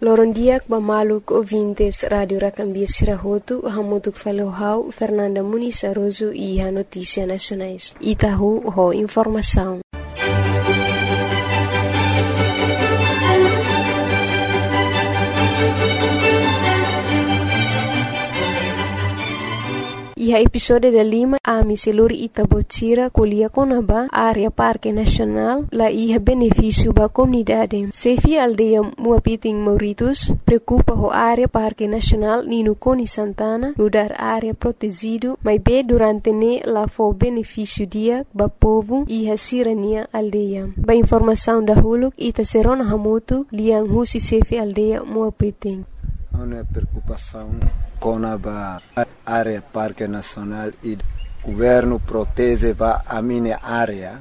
Lorondiak Bamaluk ouvintes Radio Racambia Sirahotu, Hamutuk Falohau, Fernanda Muniz Aroso e a Notícia Nacionais. Itahu ho informação. E a episódio da Lima, a Miseluri Itabotira, Colia Conaba, área Parque Nacional, lá ia benefício para a comunidade. Sefi aldeia Muapiting Mauritus, preocupa a área Parque Nacional Nino Coni Santana, lugar área protegido, mas bem durante ne lá foi benefício dia para povo e a sirania aldeia. Ba informação da Huluk, Ita Serona Hamutu, Liang Husi Sefi aldeia Muapiting. Uma preocupação com a área Parque Nacional e o governo protege a minha área.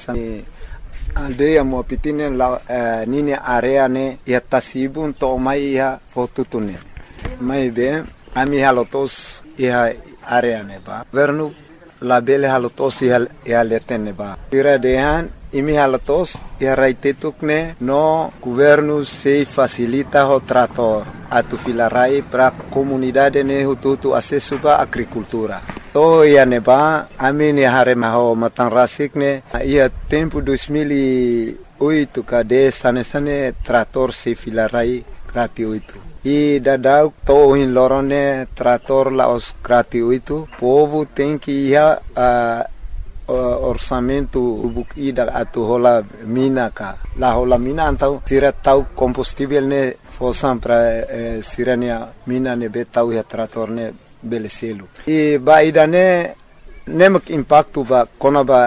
A aldeia Muapiting la minha área ne ia tasibun to mai ia fotutune. Mai bem a minha halotos ia área ne ba. Governo la bele halotos ia letene ba. Tira dehan imi halatos ia raitetukne no governo se facilita o trator atu filarai para comunidade ne hututu acesso ba agricultura. To ia neba amini harema ho matanrasikne ia tempo 2008 kade sane trator se filarai gratuito. E dadau to in lorone trator la os gratuito. Povo tem que ia orçamento ida atu hola mina ka la hola mina antau sira tau combustível ne fosam para sirania mina ne betau ya trator ne beleselu e ba ida ne nemak impacto ba kona ba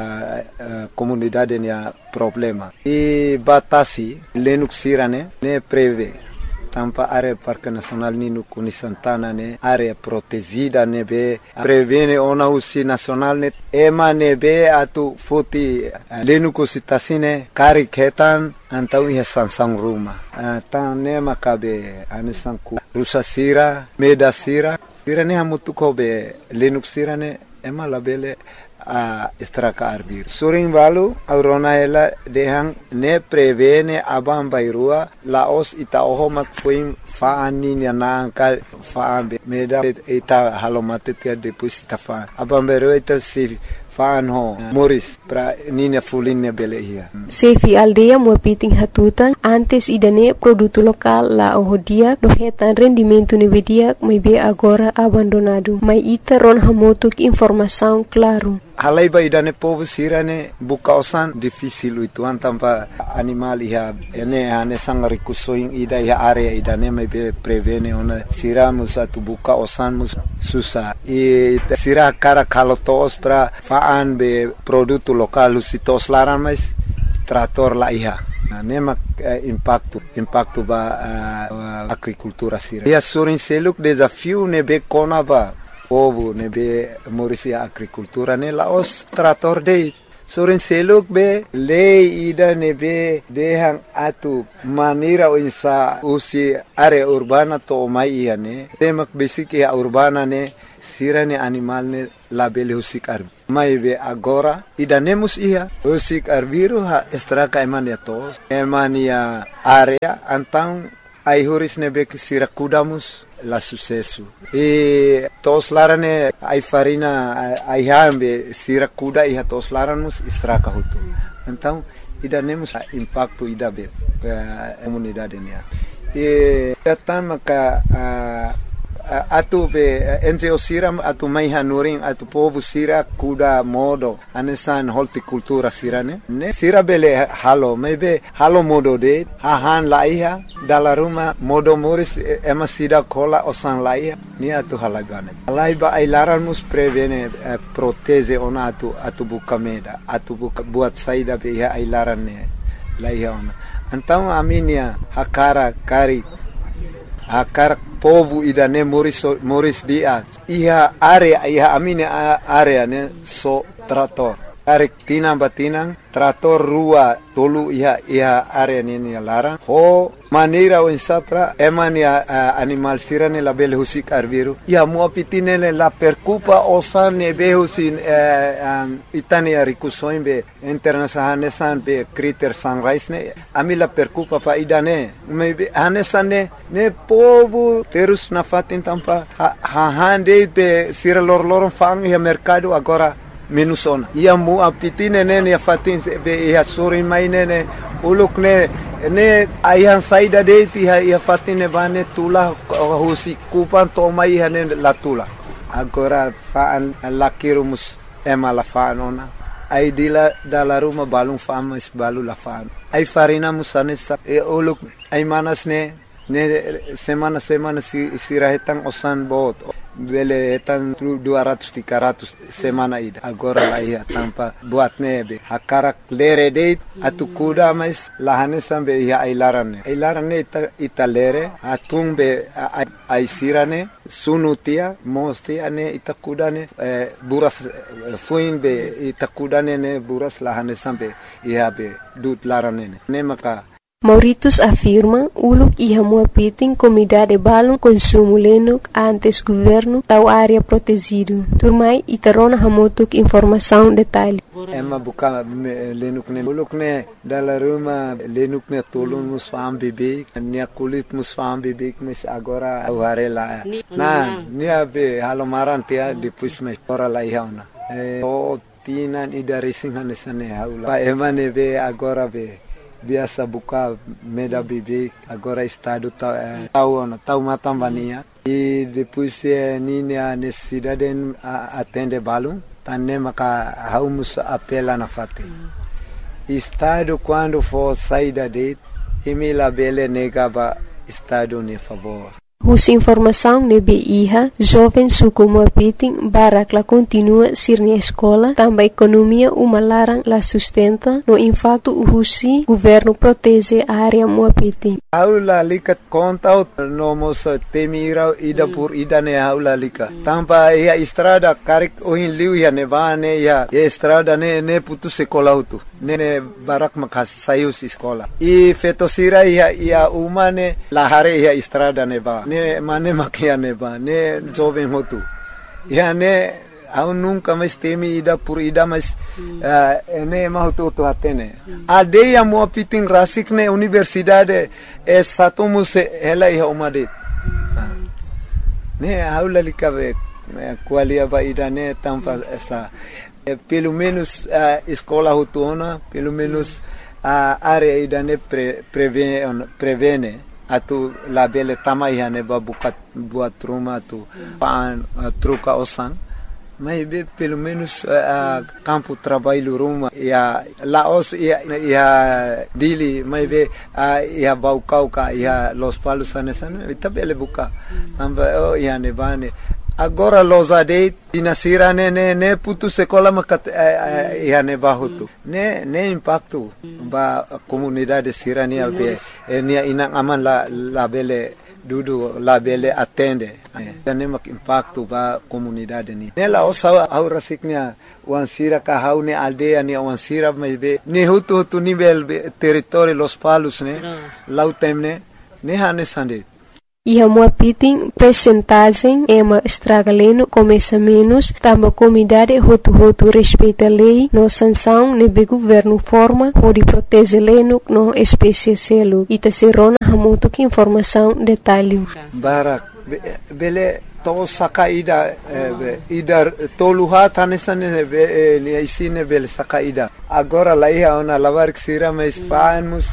comunidade ne problema e batasi lenuk sirane ne preve tampa área Parque Nacional Nino Coni Santana ne área protegida ne be prevene ona usi nacional ne ema ne be atu foti lenu kositasine kari ketan antau ia sansang rumah tan ne makabe anisanku rusa sira meda sira ne hamutu kobe lenu sira ne ema labele a estraka arbir suring balu aurona ela dehang ne prevene abam bairua laos ita ohomak fuim faani na ka faambe meda ita halomate tia depois ita fa abam bairua ita se faan ho moris pra nina fulinne belehia Sefi aldeia Muapiting Hatutan antes idane produto local la ohodia dohetan rendimento nevedia mai be agora abandonado mai ita ron hamotuk informação claro. Halai ba idane povo sirane buka osan difícil itu antampa animal iha ene ane sangari kusoing ida iha area idane mai be prevene ona siramus atu buka osan mus susah e sira cara kalotos pra faan be produto local usitos laran mais trator la iha nema impacto ba agricultura sira ia surin seluk desafio ne be kona ba povo ne be morisia agricultura ne laos trator de soren seluk be lei ida ne be dehang atu manira insa usi area urbana to mai ne temak basic ya urbana ne sirane animal ne label husik arbi mai be agora ida nemus ia husik arbiru ha estraka emania tos emania area antang ai huris ne be sira kudamus la sucesso e tos larane ai farina ai hambe sira kuda e tos laramus estraka hutu então ida nemus impacto ida be comunidade nia e tatama ka atu be NGO siram atu mai hanuring atu povo sira kuda modo anesan horticultura sirane ne sira bele halo maybe halo modo de hahan laiha dala ruma modo moris ema sida kola osan laiha ni atu halagane laiba ai laranmus prevene proteze ona atu bukameda atu buat saida be ai larane laiha ona então aminia hakara kari akar povo idane moris dia iha area iha amine area ne so trator Tarik tinang batinang, trator rua tolu iha area nini larang. Ho maneira o insapra emani animal sirane la bele husik arviru. Ia mua pitinele la percupa osan ne behusin itani arikusoin be internasahanesan be kriter sunrise ne. Ami la percupa pa idane. Maybe hanesan ne povo terus na fatin tampa hande be sira lor fang ia mercado agora menusona. Ia mu apitine nene ia fatin be ia suri mai nene uluk ne ayang saida de ia fatine bane tula husi kupan to mai hane latula. Agora faan lakirumus ema la faanona. Ai dila dala ruma balung fama is balu la faan. Ai farina musane sa uluk ai manas ne semana sirahetang osan bot bele etan 200-300 semana ida agora la ia tampa buat nebe hakarak lere date atu kuda mais lahane sambe ia ailarane ita lere atumbe ai sirane sunutia mostia ne ita kudane buras fuimbe ita kudane ne buras lahane sambe ia be dut larane ne maka Mauritius afirma uluk iha muapiting comunidade balung consumo lenuk antes governo tau área protegido. Turmai itarona hamotuk informação detalhe. Emma buka lenuk ne uluk ne dala ruma lenuk ne tolun musfam bibik nia kulit musfam bibik mis agora warela. Na nia be halomaran tia depois me ora la ihauna. O tinan idari singhanesane haula. Pa emane be agora be biasa buka meda bibik agora estado tau matambania e depois nini a necessidade atende balum tanne maka haumus apela na fate estado quando for saída de emila bele negaba estado ne favor. Us informação nebe iha, jovem suku muapiting barak la continua sirni escola, também economia umalarang la sustenta, no impacto uhusi, governo protege a área muapiting. Aula likat kontaut no mos temira ida pur ida ne aula lika. Tampa ia estrada karik ohin liu ia nevane ia estrada ne putu sekolah utu. Ne barak makas sayus sekolah. I fetosira ia umane lahare ia estrada neba. Ne mane makia neba ne jovem hotu. Ia ne au nunca mais temi ida pur ida mas ne mahutu tu atene. Adeia muapiting rasik ne universidade estatumus ela ia umade. Ne aula likabe qualia ba ida ne tampa essa pelo menos escola hutuna, pelo menos a área ida ne prevene atu la bele tamai hane ba buat rumah tu pan truca osan mas pelo menos campo trabalho rumah ya laos ya dili mas ya baucauca ya los palos anesan tabele buka amba ya nebane. Agora los adeit dinasira ne putu sekolah makat ia ne bahutu ne impacto ba comunidade sirania be nia inang aman la bele dudu la bele atende ne mak impacto ba comunidade ni ne la osa au rasiknya wansira ka haune aldea ni wansira be ne hutu nível território los palos ne lautemne ne hane sande. Iha muapiting percentagem ema estragaleno começa menos, tamba comunidade hotu respeita lei, no sanção nebe governo forma, pode proteger leno no espécie selo. Ita serona hamuto que informação detalhe. Barak, bele to sakaida ida toluha tanesane be isine bele sakaida. Agora lá ia ona lavar que sira mais